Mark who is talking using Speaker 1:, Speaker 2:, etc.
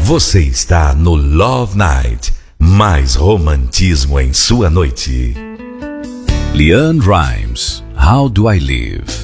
Speaker 1: Você está no Love Night, mais romantismo em sua noite.
Speaker 2: LeAnn Rimes, How Do I Live?